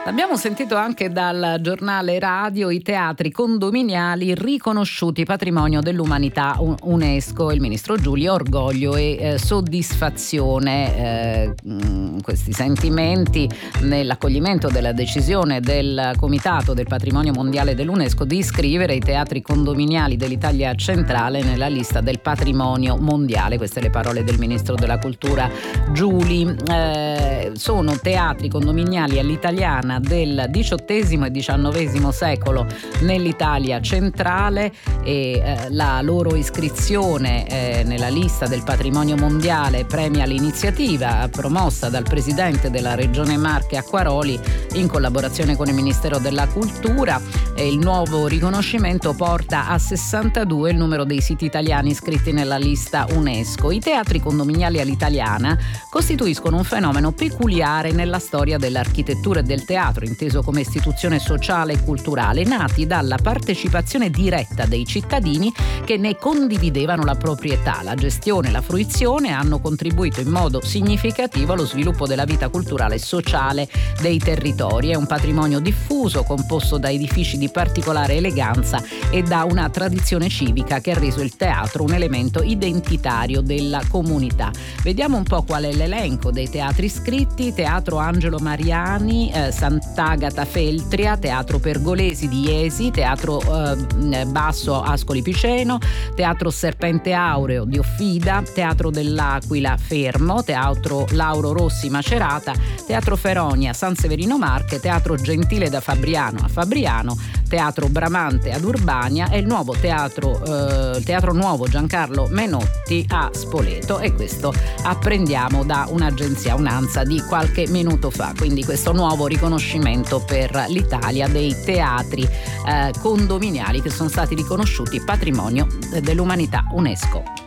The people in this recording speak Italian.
Abbiamo sentito anche dal giornale radio i teatri condominiali riconosciuti patrimonio dell'umanità UNESCO. Il ministro Giulio, orgoglio e soddisfazione. Questi sentimenti nell'accoglimento della decisione del Comitato del Patrimonio Mondiale dell'UNESCO di iscrivere i teatri condominiali dell'Italia centrale nella lista del patrimonio mondiale. Queste le parole del ministro della Cultura Giuli. Sono teatri condominiali all'italiana del XVIII e XIX secolo nell'Italia centrale e la loro iscrizione nella lista del patrimonio mondiale premia l'iniziativa promossa dal presidente della Regione Marche Acquaroli in collaborazione con il Ministero della Cultura. Il nuovo riconoscimento porta a 62 il numero dei siti italiani iscritti nella lista UNESCO. I teatri condominiali all'italiana costituiscono un fenomeno peculiare nella storia dell'architettura e del teatro, inteso come istituzione sociale e culturale, nati dalla partecipazione diretta dei cittadini che ne condividevano la proprietà. La gestione e la fruizione hanno contribuito in modo significativo allo sviluppo della vita culturale e sociale dei territori. È un patrimonio diffuso, composto da edifici di particolare eleganza e da una tradizione civica che ha reso il teatro un elemento identitario della comunità. Vediamo un po' qual è l'elenco dei teatri iscritti: Teatro Angelo Mariani, Sant'Agata Feltria, Teatro Pergolesi di Iesi, Teatro Basso Ascoli Piceno, Teatro Serpente Aureo di Offida, Teatro dell'Aquila Fermo, Teatro Lauro Rossi Macerata, Teatro Feronia San Severino Marche, Teatro Gentile da Fabriano a Fabriano, Teatro Bramante ad Urbania e il nuovo Teatro Nuovo Giancarlo Menotti a Spoleto. E questo apprendiamo da un'agenzia, un'ANSA, di qualche minuto fa. Quindi questo nuovo riconoscimento per l'Italia dei teatri condominiali che sono stati riconosciuti patrimonio dell'umanità UNESCO.